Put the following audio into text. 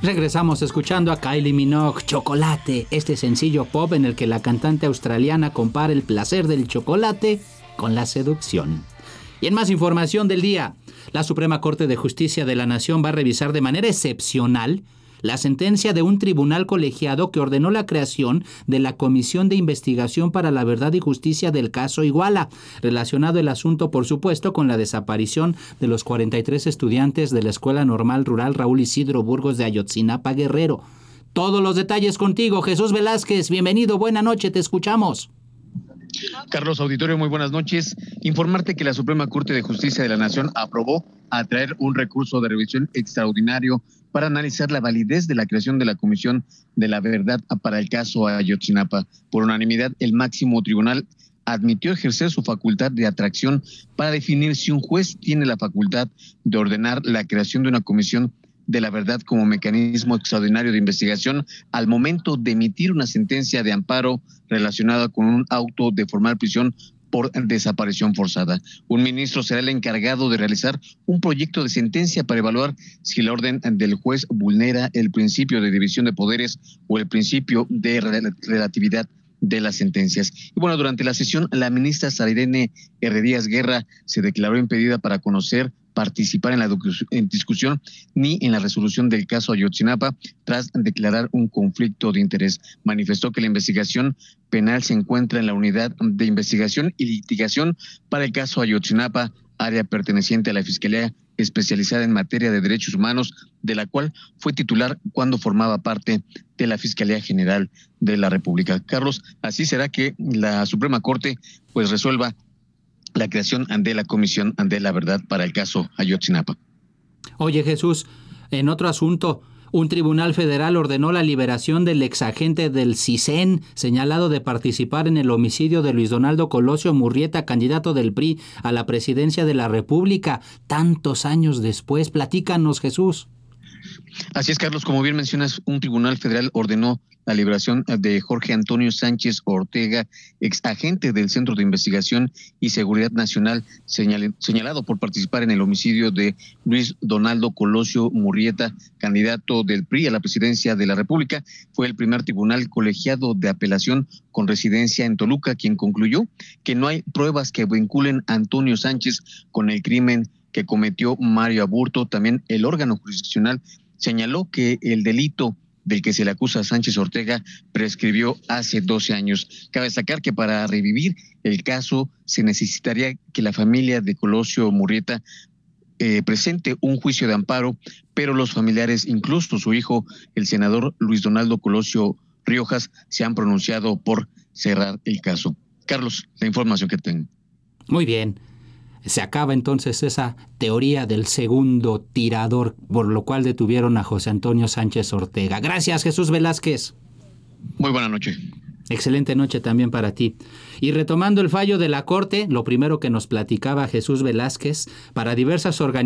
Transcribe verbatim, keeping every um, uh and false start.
Regresamos escuchando a Kylie Minogue, Chocolate, este sencillo pop en el que la cantante australiana compara el placer del chocolate con la seducción. Y en más información del día, la Suprema Corte de Justicia de la Nación va a revisar de manera excepcional la sentencia de un tribunal colegiado que ordenó la creación de la Comisión de Investigación para la Verdad y Justicia del caso Iguala, relacionado el asunto, por supuesto, con la desaparición de los cuarenta y tres estudiantes de la Escuela Normal Rural Raúl Isidro Burgos de Ayotzinapa, Guerrero. Todos los detalles contigo, Jesús Velázquez. Bienvenido, buena noche, te escuchamos. Carlos, auditorio, muy buenas noches. Informarte que la Suprema Corte de Justicia de la Nación aprobó atraer un recurso de revisión extraordinario para analizar la validez de la creación de la Comisión de la Verdad para el caso Ayotzinapa. Por unanimidad, el máximo tribunal admitió ejercer su facultad de atracción para definir si un juez tiene la facultad de ordenar la creación de una Comisión de la Verdad como mecanismo extraordinario de investigación al momento de emitir una sentencia de amparo relacionada con un auto de formal prisión por desaparición forzada. Un ministro será el encargado de realizar un proyecto de sentencia para evaluar si la orden del juez vulnera el principio de división de poderes o el principio de relatividad de las sentencias. Y bueno, durante la sesión, la ministra Sara Irene Herrerías Guerra se declaró impedida para conocer, participar en la en discusión ni en la resolución del caso Ayotzinapa tras declarar un conflicto de interés. Manifestó que la investigación penal se encuentra en la Unidad de Investigación y Litigación para el caso Ayotzinapa, área perteneciente a la Fiscalía especializada en materia de derechos humanos, de la cual fue titular cuando formaba parte de la Fiscalía General de la República. Carlos, así será que la Suprema Corte pues resuelva la creación de la Comisión de la Verdad para el caso Ayotzinapa. Oye, Jesús, en otro asunto, un tribunal federal ordenó la liberación del exagente del CISEN, señalado de participar en el homicidio de Luis Donaldo Colosio Murrieta, candidato del P R I a la presidencia de la República, tantos años después. Platícanos, Jesús. Así es, Carlos, como bien mencionas, un tribunal federal ordenó la liberación de Jorge Antonio Sánchez Ortega, ex agente del Centro de Investigación y Seguridad Nacional, señal, señalado por participar en el homicidio de Luis Donaldo Colosio Murrieta, candidato del P R I a la presidencia de la República. Fue el primer tribunal colegiado de apelación con residencia en Toluca quien concluyó que no hay pruebas que vinculen a Antonio Sánchez con el crimen que cometió Mario Aburto. También el órgano jurisdiccional señaló que el delito del que se le acusa a Sánchez Ortega prescribió hace doce años. Cabe destacar que para revivir el caso se necesitaría que la familia de Colosio Murrieta eh, presente un juicio de amparo, pero los familiares, incluso su hijo, el senador Luis Donaldo Colosio Riojas, se han pronunciado por cerrar el caso. Carlos, la información que tengo. Muy bien. Se acaba entonces esa teoría del segundo tirador, por lo cual detuvieron a José Antonio Sánchez Ortega. Gracias, Jesús Velázquez. Muy buena noche. Excelente noche también para ti. Y retomando el fallo de la Corte, lo primero que nos platicaba Jesús Velázquez, para diversas organizaciones